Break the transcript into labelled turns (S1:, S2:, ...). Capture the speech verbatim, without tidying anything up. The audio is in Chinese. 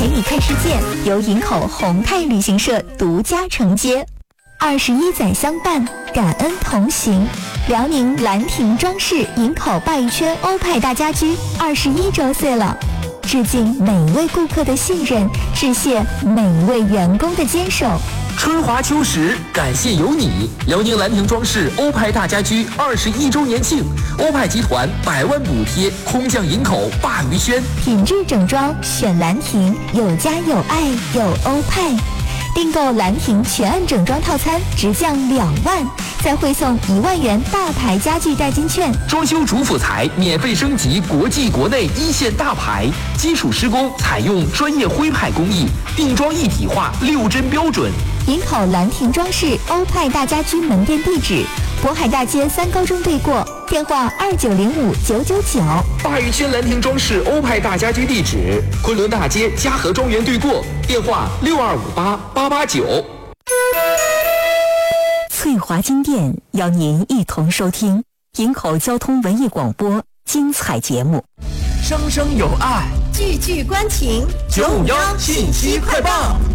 S1: 陪你看世界由营口宏泰旅行社独家承接。二十一载相伴，感恩同行。辽宁兰亭装饰营口鲅鱼圈欧派大家居二十一周岁了，致敬每位顾客的信任，致谢每位员工的坚守。
S2: 春华秋实，感谢有你！辽宁兰亭装饰欧派大家居二十一周年庆，欧派集团百万补贴，空降营口鲅鱼轩，
S1: 品质整装选兰亭，有家有爱有欧派。订购兰亭全案整装套餐直降两万，再汇送一万元大牌家具代金券。
S2: 装修主辅材免费升级国际国内一线大牌，基础施工采用专业徽派工艺，定装一体化六针标准。
S1: 营口兰亭装饰欧派大家居门店地址：渤海大街三高中对过，电话二九零五九九九。
S2: 鲅鱼圈兰亭装饰欧派大家居地址：昆仑大街嘉禾庄园对过，电话六二五八八八九。
S3: 翠华金店邀您一同收听营口交通文艺广播精彩节目。
S2: 声声有爱，
S4: 句句关情，
S2: 九五幺信息快报。